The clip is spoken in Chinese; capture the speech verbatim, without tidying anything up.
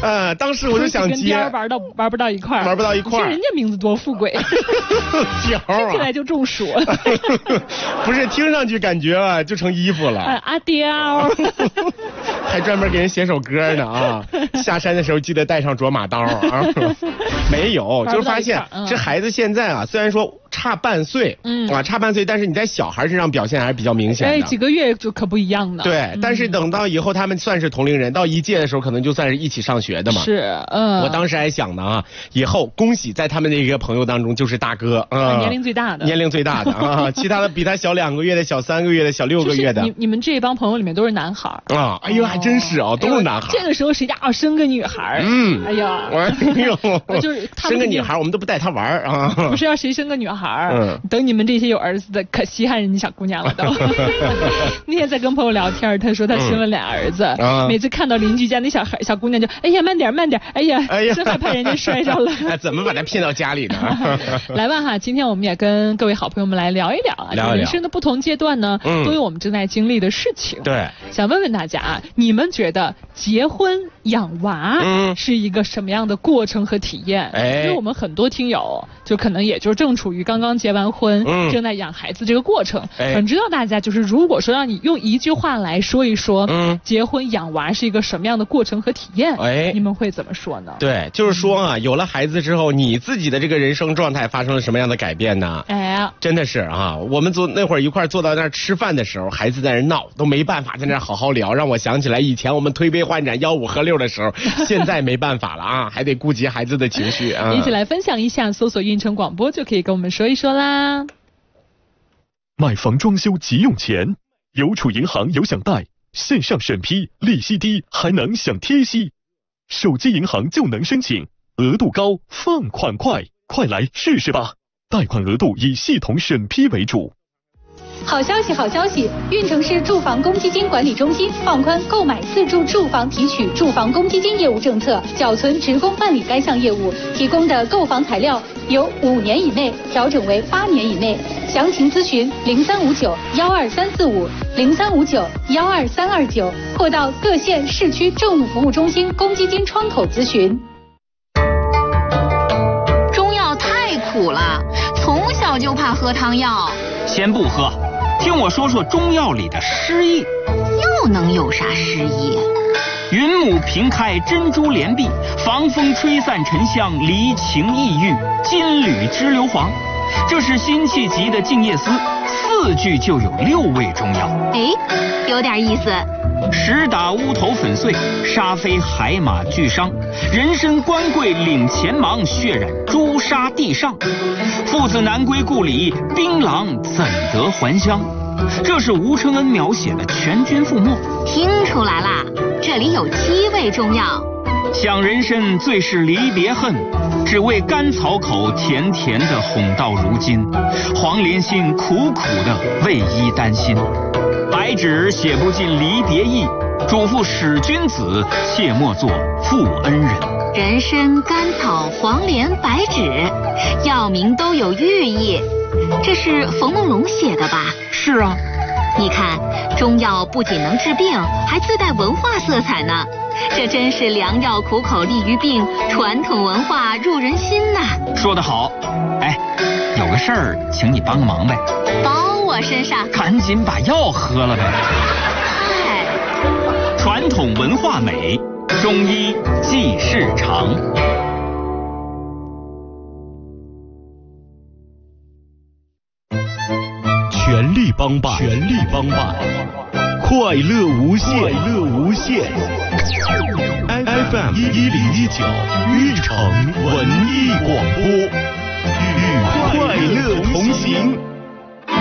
呃，当时我就想接， 跟玩到玩不到一块儿， 玩不到一块儿。 人家名字多富贵， 条啊， 听起来就中暑。 不是，听上去感觉啊就成衣服了。 啊、阿刁， 还专门给人写首歌呢啊！下山的时候记得带上卓玛刀啊。没有，就是发现、嗯、这孩子现在啊，虽然说差半岁，嗯啊差半岁，但是你在小孩身上表现还是比较明显的。 哎，几个月就可不一样呢。 对，嗯、但是等到以后他们算是同龄人，到一届的时候，可能就算是一起上学的嘛。 是，嗯。 我当时还想呢啊，以后恭喜在他们那个朋友当中就是大哥啊、嗯， 年龄最大的， 年龄最大的啊，其他的比他小两个月的、小三个月的、小六个月的。 你你们这帮朋友里面都是男孩啊？哎呦，还真是哦，都是男孩。 哎、这个时候谁家要生个女孩？嗯，哎呀， 哎呦， 就是生个女孩，我们都不带她玩啊。 不是要谁生个女孩？嗯，等你们这些有儿子的，可稀罕人家小姑娘了都。那天在跟朋友聊天，他说他生了俩儿子，嗯、每次看到邻居家那小孩小姑娘就，哎呀慢点慢点，哎呀，哎呀，真害怕人家摔着了。 哎，怎么把他骗到家里呢？ 来吧哈，今天我们也跟各位好朋友们来聊一聊啊， 聊一聊人生的不同阶段呢，嗯、都有我们正在经历的事情。 对， 想问问大家啊，你们觉得结婚养娃嗯是一个什么样的过程和体验？哎，因为我们很多听友就可能也就正处于刚刚结完婚，嗯、正在养孩子这个过程。哎，很知道大家就是如果说让你用一句话来说一说，嗯，结婚养娃是一个什么样的过程和体验，哎，你们会怎么说呢？ 对，就是说啊，有了孩子之后，你自己的这个人生状态发生了什么样的改变呢？哎，真的是啊，我们坐那会儿一块坐到那儿吃饭的时候，孩子在那闹，都没办法在那儿好好聊，让我想起来以前我们推杯换盏、吆五喝六的时候，现在没办法了啊，还得顾及孩子的情绪啊。 一起来分享一下，搜索运城广播就可以跟我们说一说啦。 买房装修急用钱，邮储银行有享贷，线上审批，利息低，还能享贴息，手机银行就能申请，额度高，放款快，快来试试吧！贷款额度以系统审批为主。 好消息，好消息！运城市住房公积金管理中心放宽购买自住住房提取住房公积金业务政策，缴存职工办理该项业务提供的购房材料由五年以内调整为八年以内。详情咨询零三五九幺二三四五、零三五九幺二三二九，或到各县市区政务服务中心公积金窗口咨询。 中药太苦了，从小就怕喝汤药。 先不喝，听我说说中药里的诗意。 又能有啥诗意？ 云母平开珍珠莲碧，防风吹散沉香离情抑郁，金缕支硫磺。这是辛弃疾的《静夜思》，四句就有六味中药。 哎，有点意思。 石打乌头粉碎，沙飞海马俱伤。人参官桂领前芒，血染朱砂地上。父子难归故里，槟榔怎得还乡？这是吴承恩描写的全军覆没。 听出来啦，这里有七味中药。 想人参最是离别恨，只为甘草口甜甜的哄到如今。黄连心苦苦的为伊担心。白纸写不尽离别意，嘱咐使君子切莫作负恩人。 人参、甘草、黄连、白芷，药名都有寓意。这是冯梦龙写的吧？ 是啊。 你看，中药不仅能治病，还自带文化色彩呢。这真是良药苦口利于病，传统文化入人心呐。 说得好。哎，有个事儿，请你帮个忙呗。 包我身上。 赶紧把药喝了呗。 嗨， 传统文化美，中医济世长。 全力帮办，全力帮办，快乐无限，快乐无限。F M 一一零一九，运城文艺广播，与快乐同行。